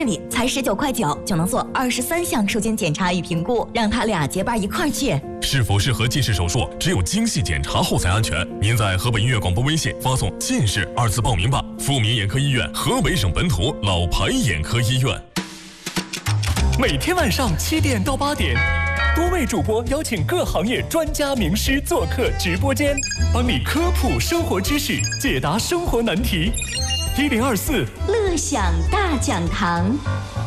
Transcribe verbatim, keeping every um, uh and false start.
里才十九块九就能做二十三项术前检查与评估，让他俩结伴一块儿去。 是否适合近视手术，只有精细检查后才安全。您在河北音乐广播微信发送“近视”二字报名吧。富民眼科医院，河北省本土老牌眼科医院。 每天晚上七点到八点，多位主播邀请各行业专家名师做客直播间，帮你科普生活知识，解答生活难题。一零二四乐享大讲堂。